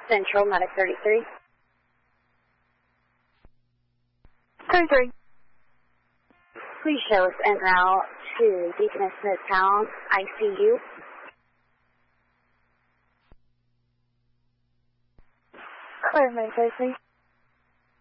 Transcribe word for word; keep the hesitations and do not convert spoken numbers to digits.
Central, Medic thirty-three. thirty-three. Please show us en route to Deaconess Midtown, I C U. Clear, Medic thirty-three.